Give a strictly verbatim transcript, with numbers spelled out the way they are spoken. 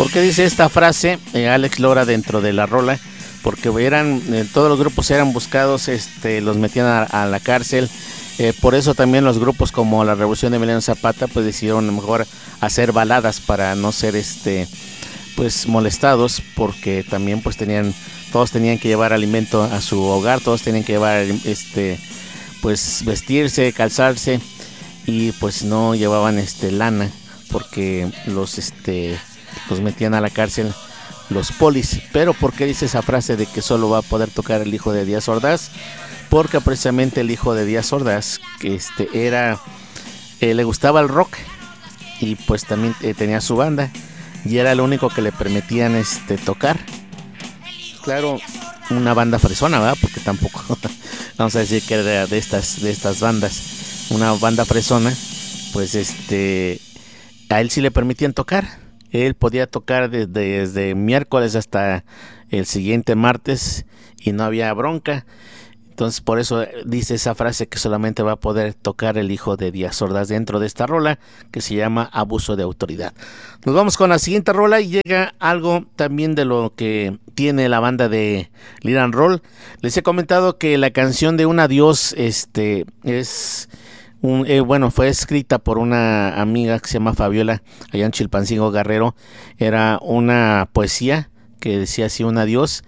¿Por qué dice esta frase eh, Alex Lora dentro de la rola? Porque eran, eh, todos los grupos eran buscados, este, los metían a, a la cárcel. Eh, por eso también los grupos como la Revolución de Emiliano Zapata pues decidieron mejor hacer baladas para no ser este pues molestados, porque también pues tenían todos tenían que llevar alimento a su hogar, todos tenían que llevar este pues vestirse, calzarse, y pues no llevaban este lana porque los este los metían a la cárcel los polis. Pero ¿por qué dice esa frase de que solo va a poder tocar el hijo de Díaz Ordaz? Porque precisamente el hijo de Díaz Ordaz, que este era, eh, le gustaba el rock y pues también eh, tenía su banda y era lo único que le permitían este tocar. Claro, una banda fresona, ¿verdad? Porque tampoco vamos a decir que era de estas de estas bandas, una banda fresona, pues este a él sí le permitían tocar. Él podía tocar desde, desde miércoles hasta el siguiente martes y no había bronca. Entonces por eso dice esa frase que solamente va a poder tocar el hijo de Díaz Ordaz dentro de esta rola que se llama Abuso de Autoridad. Nos vamos con la siguiente rola y llega algo también de lo que tiene la banda de Liran Roll. Les he comentado que la canción de Un Adiós este, es un, eh, bueno, fue escrita por una amiga que se llama Fabiola allá en Chilpancingo Guerrero. Era una poesía que decía así: un adiós